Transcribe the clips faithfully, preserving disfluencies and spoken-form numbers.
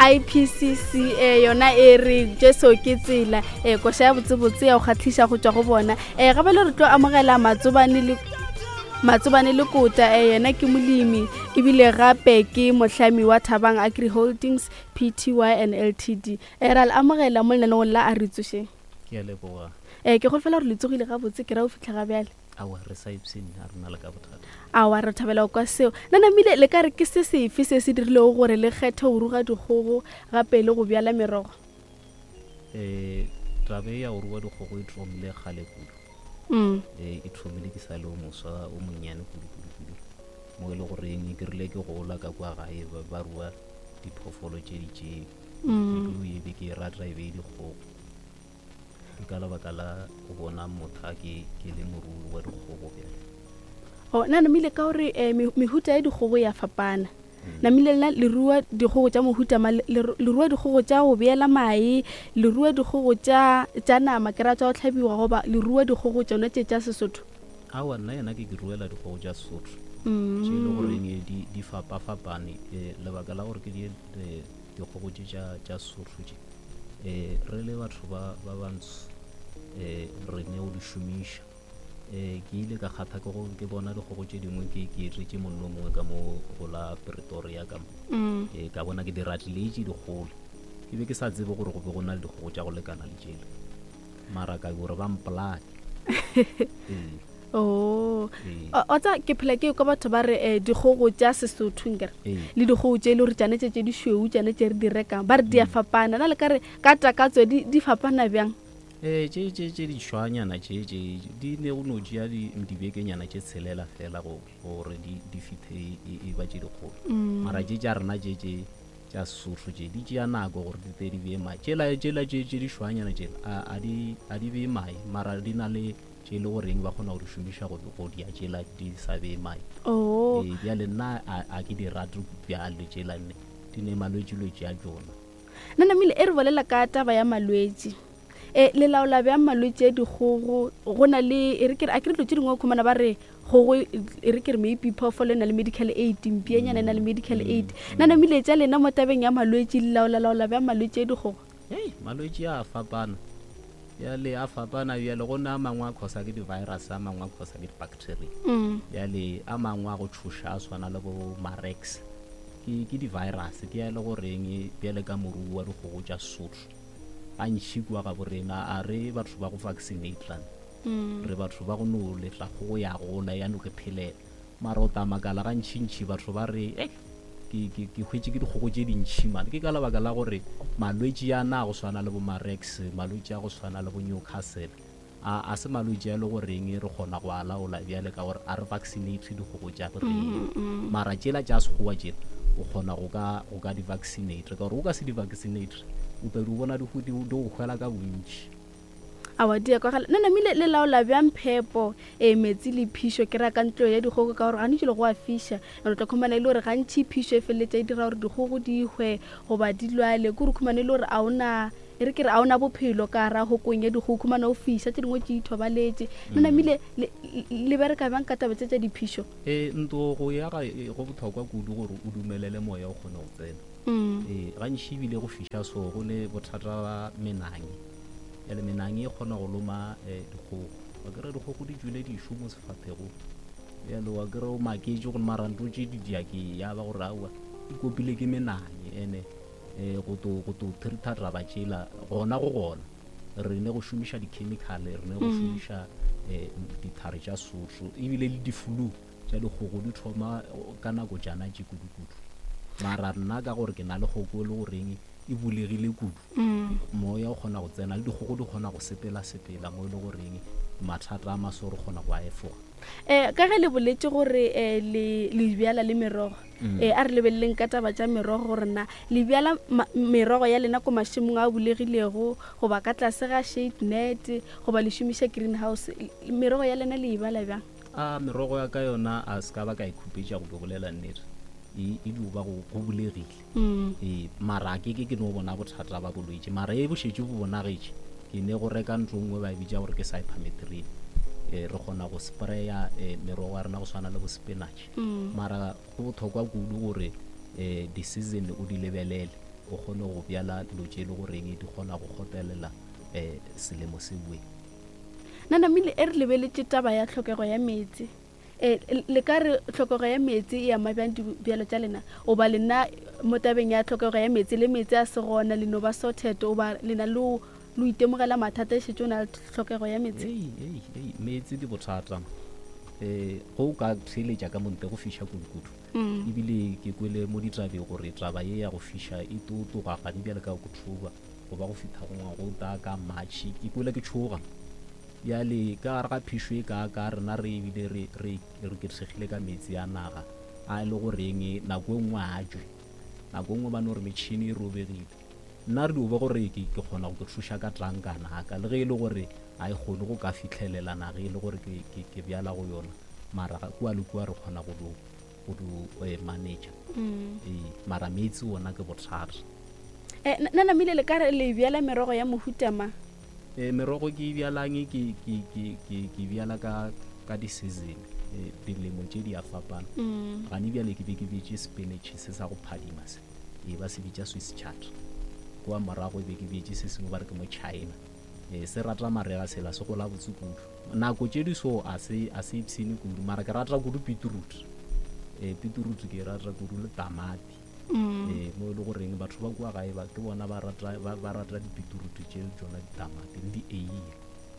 I P C C eh yona e re jeso ke tsela eh go sha botsebotse ya go khatlhisha go tswa go bona eh ga ba le re tlo amogela matsobane le matsobane le kota eh yena ke molemi e bile gape ke mohlami wa Thabang Agri Holdings P T Y and L T D eh ra amogela mo lenanong la a re tsoshe ke a leboga eh ke go fela re le tsogile ga botse ke ra o fitlha ga bjale awa re sa ipsene a rena le ka bothata awa re thabela kwa seo nna mile le ka re ke se sefe se se dirile gore le kgethe go ruga dikgogo gape le go bjala merogo eh tabe ya go ruga dikgogo e thomile gale kudu mm eh e thomile ke sa le o moswa o monnyane kudu kudu kudu mo le gore eng ke rile ke go la ka kwa gae ba ruga diphoofolo tše di tše mm o ye be ke ra drive dikgogo ka la baka la go bona motho ke ke le morui wa dikgogo bjale o nna mile ka gore eh mehuta ya dikgogo ya fapana na mile la le rua dikgogo tša mohuta le rua dikgogo tša go beela mae le rua dikgogo tša tša nama ke ra tša go tlhabiwa goba le rua dikgogo tša nna tša Sesotho awa nna yena ke ke ruela dikgogo tša Sesotho mm tše le gore ne di di fapa fapane eh lebaka la gore ke di dikgogo tša tša Sesotho tše eh re le batho ba ba bantsho eh re ne o di shumisha eh ke ile ka kgatha ke go ke bona dikgogo tše dingwe ke ke re tše monno mongwe ka mo go la Pretoria ka mo mm eh ka bona ke di ratletse dikgolo ke be ke sa tsebe gore go be go na le dikgogo tša go lekana le tšela mara ka gore ba mpolane eh oh o tsa ke phela ke go batho ba re eh dikgogo tša Sesotho ngere le dikgogo tše le re tšane tše di shweu tšane tše re di rekang ba re di a fapana na le ka re ka takatso di di fapana bjang eh tše tše tše di shwanyana tše tše di ne go no tšea di dibekenyana tše tshelela fela go gore di di fithe e ba tše dikgolo mara tše tša rena tše tše tša Sesotho tše di tšea nako gore di te di be mae tšela tšela tše tše di shwanyana tšela a di a di be mae mara di na le tše le goreng ba kgona go di šomiša go go di a tšela di sa be mae oh eh bjale nna a ke di rate bjale tšela nne di ne malwetši lwetši a tšona nna mile e re bolela ka taba ya malwetši eh le laola bja malwetši a dikgogo go na le e re ke a ke re tlo dingwe go khomana ba re go e re ke re maybe phoofolo na le medical aid mpianyana na le medical aid nna mile tša lena mo tabeng ya malwetši le laola laola bja malwetši a dikgogo hey malwetši a fapana ya le a fapana ya le gona mangwe a khosa ke di virus a mangwe a khosa ke di bacteria ya le a mangwe a go tšhoša a swana le bo marex ke ke di virus ke ya le go reng bjale ka moru wa dikgogo tša Sesotho a ntšhikwa ga borena a re batho ba go vaccinate re batho ba go no letla go ya gola ya no ke phelela mara o tamakala ga ntšintši batho ba re eh ke ke ke hwetše ke dikgogo tše dintšhi mane ke ka lebaka la gore malwetši a na go swana le bo marex malwetši a go swana le bo Newcastle a a se malwetši a le goreng re kgona go a laola bjale ka gore a re vaccinate dikgogo tša borena mara tšela tša sekgowa tšela o kgona go ka go ka di vaccinate ka gore o ka se di vaccinate o pe di bona di go di go hwela ka bontši awa dia kwa gala nna mile le laola bjang phepo e metsi le phisho ke ra ka ntlo ya dikgogo ka gore ga ntse le go a fisha re tla khomana ile gore ga ntši phisho e feletse e dira gore dikgogo di hwe goba di lwale go re khomana ile gore a ona e re ke re a ona bophelo ka ra go konya dikgogo khomana o fisha tse dingwe tše ithobaletse nna mile le bereka bjang ka taba tše tša diphisho eh ntlo go ya ga go botlhokwa kudu gore o dumelele moya o kgone go tsena eh ga ntšhibile go fisha so go le bothata ba menanyi ele menanyi e kgona go loma dikgogo wa kere dikgogo di jule di šomo sefaphego yalo wa kere o maketše go maranto tše di diake ya ba gore aua e kopile ke menanyi ene go to go to thirta raba tšela gona go gona re ne go šomiša di-chemical re ne go šomiša dithari tša Sesotho ebile le di-flu tša dikgogo di thoma ka nako tšana tše kudu-kudu mara nna ka gore ke na le kgoko le goreng e bulegile kudu moya o kgona go tsena le dikgogo di kgona go sepela-sepela mo e le goreng mathata a maso re kgona go a efoga eh ka ge le boletse gore eh le le bjala le merogo eh a re lebeleleng ka taba tša merogo gore na le bjala merogo ya lena ko mašimong a bulegilego goba ka tlase ga shade net goba le šomiša greenhouse merogo ya lena le e bala bjang a merogo ya ka yona a ska ba ka ikhupetša go bolela nnete e e duba go go bulegile e mara ke ke ke no bona bothata ba bolwetse mara e bošetše go bonagetše ke ne go reka ntlo ngwe ba bitša gore ke cypermethrin e re kgona go spraya merogo ya rena go swana le bo spinach mara go botlhokwa kudu gore di season o di lebelele o kgone go bjala dilo tše le goreng di kgona go gotelela um selemo se bueng. nana mmele e re lebeletse taba ya tlhokego ya metsi um le ka re tlhokego ya metsi e ama bjang dibjalo tša lena oba lena mo tabeng ya tlhokego ya metsi le metsi a se gona le no ba sorted oba lena le lo itemogela mathata e šetse o na le tlhokego ya metsi? Ei, ei, ei, metsi di bothata um go o ka theletša ka monte go fiša kudu-kudu ebile ke kwele mo ditabeng gore taba ye ya go fiša e totogagadi bjale ka oktober goba go fitlha gongwa go ta ka matšhe ke kwele ke tšhoga bjale ka gare ga phišo e ka ka rena re ebile re ketsegile ka metsi a naga a le goreng nako e nngwe a jwe nako nngwe ba no gore metšhini e robegile nna re diobe gore ke kgona go ke thuša ka tlankana ka le ge e le gore a e kgone go ka fitlhelela naga e le gore ke bjala go yona mara kua le kua re kgona go do manager ee mara metsi ona ke bothata. nana mmele le ka re le bjala merogo ya mohutama? um merogo ke bjalang ke bjala ka di-season dilemo tše di a fapana gane bjale ke be ke betse spinach se sa go phadima se e ba se bitša Swiss chard kwa morago e be ke betse se sengwe ba re ke mo China um se rata marega sela se gola botse kudu nako tše diso a se ipsene kudu mara ke rata kudu beetroot um beetroot ke rata kudu le tamati um mo e le goreng batho ba kua gae ke bona ba rata di-beetroot tše tsona ditamati le di-eiye.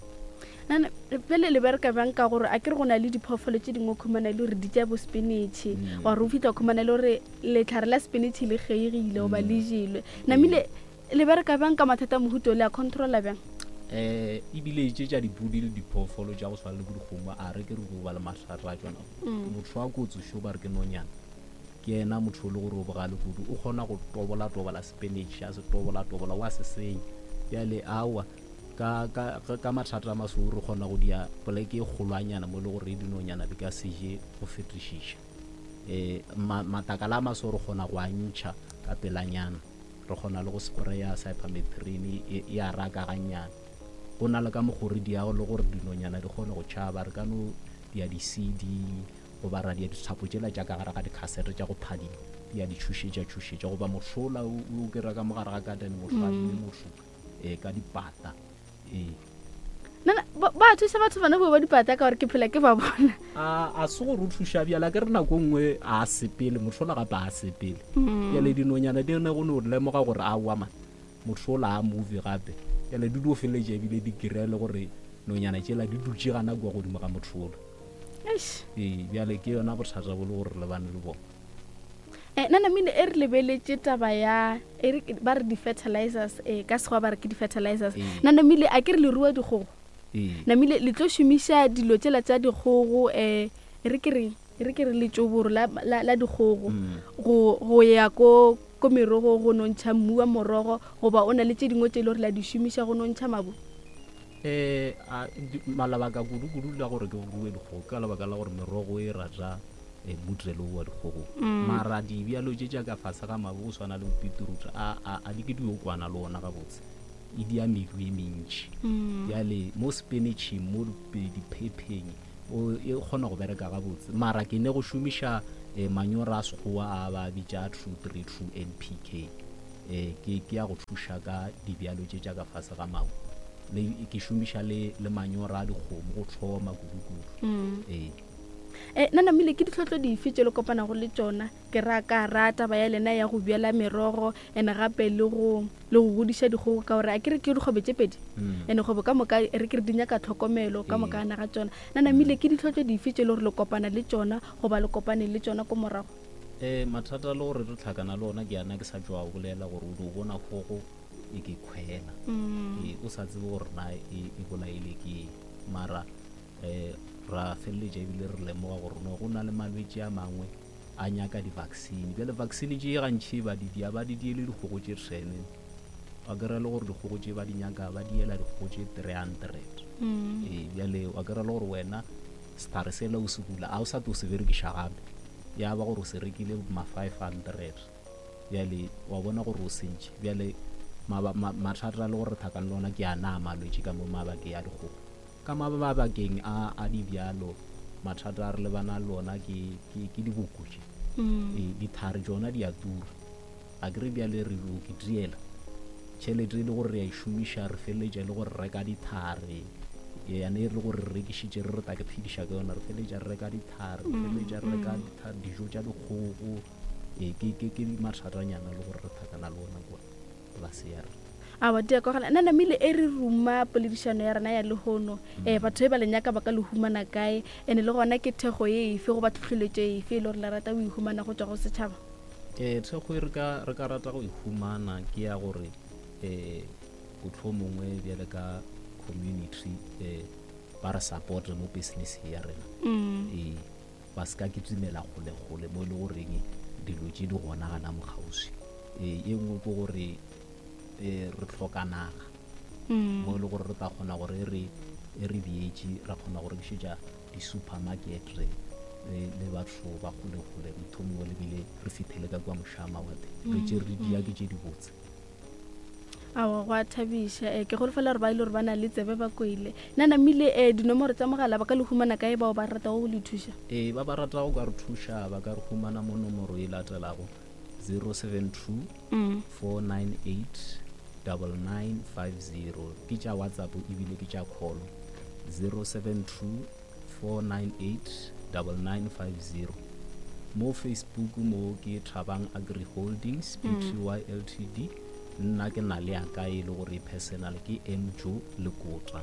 nana pele le bereka bjang ka gore a ke re go na le diphoofolo tše dingwe khumana le gore di tša bo spinach wa re o fitlha khumana le gore letlhare la spinach le kgeegile goba le jelwe namile le bereka bjang ka mathata mohuto le a controla bjang? um ebile tše tša dipudi le diphoofolo tša go swana le bodikgomo a re ke re go ba le mathata a tsona motho wa kotsi šo ba re ke nonyana ke ena motho o le gore o bogale kudu o kgona go tobola-tobola spinach a se tobola-tobola wa se senya bjale awa ka mathata a masoo re kgona go dia poleke e kgolwanyana mo le gore dinonyana di ka seje go fetišiša um matakala a masoo re kgona go a ntšha ka pelanyana re kgona le go spraya cypermethrin e a raka gannyana go na le ka mogore di yago le gore dinonyana di kgone go tšhaba re ka no dia di-cd goba ra dia dithapo tšela tša ka gare ga dikhasete tša go phadima di a di tšhošetša-tšhošetša goba mošola o kry-a ka mogare ga katane motho a dile motho um ka dipata ee nana ba thuša batho bana bo ba dipata ka gore ke phela ke ba bona a se gore o thuša bjala ke re nako nngwe a sepele motho ola gape a sepele bjale dinonyana di ne go ne o lemoga gore a wa man motho ola a movie gape bjale di dio feleletša ebile di kry-ele gore nonyana tšela di dutše gana kua godimo ga motho ola ee bjale ke yona bothata bo le gore le bane le bona. um nana mmele e re lebeletse taba ya ba re di-fertilizers um ka segwa ba re ke di-fertilizers nana mmele a ke re le rua dikgogo namile le tlo šomiša dilo tsela tša dikgogo um re ke re letšoboro la dikgogo go ya ko merogo go nontšha mmu wa morogo goba o na le tše dingwe tše le gore la di šomiša go nontšha mabu? um malabaka kudu-kudu la gore ke rue dikgogo ka lebaka la gore merogo e rata motrelo wa dikgogo mara dibjalo tše tša ka fase ga mabu go swana le beetroot a di ke diokwana le ona gabotse e dia medu e mentši bjale mo spinaching mo diphepeng e kgona go bereka gabotse mara ke ne go šomiša manyora a sekgowa a ba bitša two three two N P K um ke ya go thuša ka dibjalo tše tša ka fase ga mabu ke šomiša le manyora a dikgomo go thoma kudu-kudu ee um nana mmele ke ditlhotlho dife tše le kopanago le tšona ke ra ka rata ba ya lena ya go bjala merogo ene gape le go godiša dikgogo ka gore a ke re ke dikgobe tše pedi ene kgobe ka moka re ke re di nyaka tlhokomelo ka moka ana ga tšona nana mmele ke ditlhotlho dife tše le gore le kopana le tšona goba le kopane le tšona ko morago? um mathata le gore re tlhakana le ona ke yana ke sa tšwa go bolela gore o di o bona kgogo e ke kgwela o sa tsebe gore na e bolaile ke mara um ra feleletša ebile re lemoga gore no go na le malwetse a mangwe a nyaka di-vaccine bjale vaccine tše gantšhi ba di dia ba di diele dikgogo tše trene wa kry-a le gore dikgogo tše ba di nyaka ba diela dikgogo tše three hundred ee bjale wa kry-a le gore wena stare sela o se bula a o sa to se berekiša gape ya ba gore o se rekile ma five hundred bjale wa bona gore o sentše bjale mathata le gore thakane le ona ke a naa malwetse ka mo mabake ya dikgogo ka mabakeng a dibjalo mathata a re lebana le ona ke diboko tše dithari tšona di a tura a kry bjale re lo ke diela tšhelete e le gore re a e šomiša re feleletša le gore reka dithare yane e le gore re rekišitše re reta ke phediša ka yona re feleletša re reka dithare re feleletša re reka dijo tša dikgogo ke mathatanyana le gore re thakana le ona kua polase ya rena a wa dia ka gala nna namile e re ruma poledišano ya rena ya lehono eh batho ba lenyaka ba ka le humana kae ene le gona ke thego e efe go batho tlholetše efe le gore la rata o ihumana go tswa go setšhaba eh thego e re ka re ka rata go ihumana ke ya gore eh botho mongwe bjale ka community eh ba re support mo business ya rena eh ba ska ke tsimela gole gole mo le goreng dilo tše di gona gana mo gausi eh e ngwe go gore eh re tlhokanaga mo le gore re ta gona gore re re bietši ra gona gore ke tša di supermarket re le batho ba gole gole mothomo le bile re fitlhele ka kwa mošama wa te re tše re dia ke tše di botse awa go a thabiša eh ke gore fela re ba ile gore ba na le tsebe ba koile nna namile eh dinomoro tsa mogala ba ka le humana kae bao ba rata go le thuša eh ba ba rata go ka re thuša ba ka re humana mo nomoro e latelago zero seven two four nine eight nine nine five zero ke tša WhatsApp e bile ke tša call zero seven two four nine eight nine nine five zero mo Facebook mo ke Thabang Agri Holdings Pty Ltd nna ke na le ya kae le gore personal ke M Jo Lekota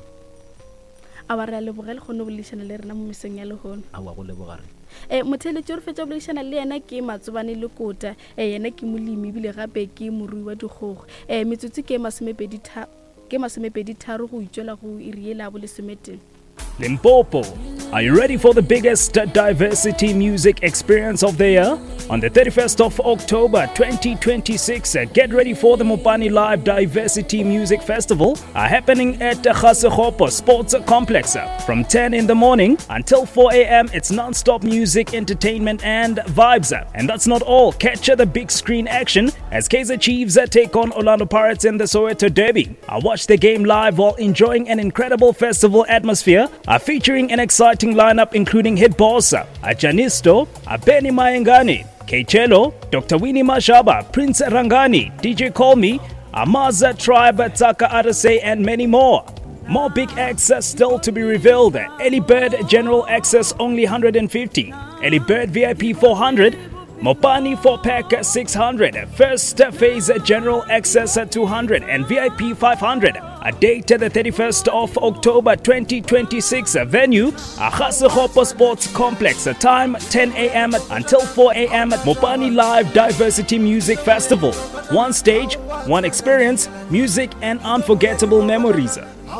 a ba re le bogele go no bolešana le rena mo meseng ya lehono a wa go le bogare eh motheletše re fetša bolešana le yena ke Matsobane Lekota eh yena ke molemi bile gape ke morui wa dikgogo eh metsotso ke masomepedi tha ke masomepedi tharo go itšwela go iriela bo lesometeng Limpopo, are you ready for the biggest diversity music experience of the year? On the thirty-first of October twenty twenty-six, get ready for the Mopani Live Diversity Music Festival uh, happening at the Khasekgopo Sports Complex. From ten in the morning until four a.m. it's non-stop music, entertainment and vibes. And that's not all. Catch the big screen action as Kaizer Chiefs take on Orlando Pirates in the Soweto Derby. I watch the game live while enjoying an incredible festival atmosphere. Are featuring an exciting lineup including Hit Boss, Ajanisto, Benny Mayengani, Kechelo, Doctor Winnie Mashaba, Prince Rangani, D J Call Me, Amaza Tribe, Taka Arase and many more. More big acts still to be revealed. Early Bird General Access only one hundred fifty, Early Bird V I P four hundred, Mopani four pack six hundred, First Phase General Access two hundred and V I P five hundred. A date the thirty-first of October twenty twenty-six. Venue Khasekgopo Sports Complex. Time ten a.m. until four a.m. Mopani Live Diversity Music Festival. One stage, one experience, music and unforgettable memories.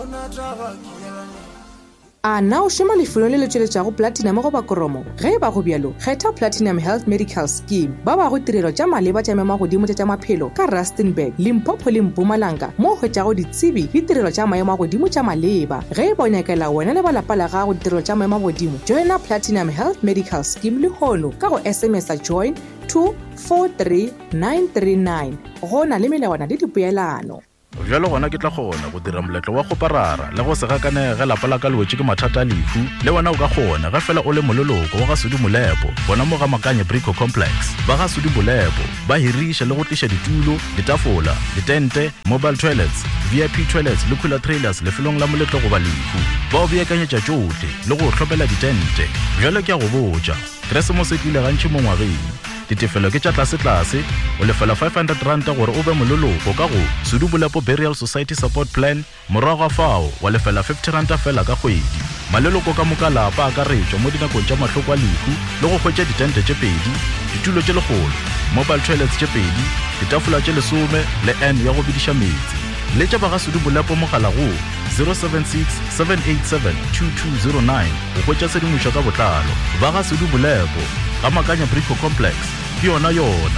A now shema lefelo le le tšweletšago platinum go ba koromo ge ba go bjalo kgetha Platinum Health Medical Scheme ba ba go tirelo tša maleba tša mema godimo tša maphelo ka Rustenburg, Limpopo le Mpumalanga mo hwetšago ditsebi le tirelo tša maemo a godimo tša maleba ge ba nyakela wena le ba lapa la gago ditirelo tša maemo a godimo joina Platinum Health Medical Scheme le hono ka go S M S a join two four three nine three nine go na le melawana le dipeelano. Jalo gona ke tla gona go dira moletlo wa go parara le go se gakanege ge lapa la ka lwetse ke mathata a lefu le wena o ka gona ge fela o le mololoko wa ga Sudi Molepo bona mo ga Makanye Brico Complex ba ga Sudi Molepo ba hiriša le go tliša ditulo ditafola ditente mobile toilets V I P toilets le cooler trailers lefelong la moletlo go ba lefu ba o beakanyetša tšohle le go tlhopela ditente jalo ke a go botša Christmas e tlile gantši mo ngwageng ditefelo ke tša tlase-tlase o lefela five hundred rand gore o be mololoko ka go Sudi Molepo Burial Society Support Plan morago ga fao wa lefela fifty rand fela ka kgwedi maleloko ka moka lapa a ka retšwa mo dinakong tša mahloko a lehu le go hwetša ditente tše pedi ditulo tše legolo mobile toilets tše pedi ditafola tše lesome le n ya go bediša metsi le tša ba ga Sudi Molepo mogala go zero seven six seven eight seven two two zero nine go hwetša sedimošo ka botlalo ba ga Sudi Molepo ga Makanye Brico Complex ke yona yona.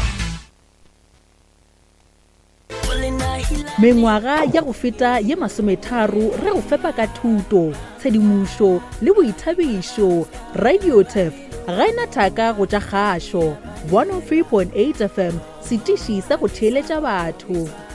Mengwaga ya go feta ye masometharo re go fepa ka thuto tshedimošo le boithabišo. Radio Tef ga ena thaka go tša kgašo one oh three point eight F M setiši sa go theeletša batho.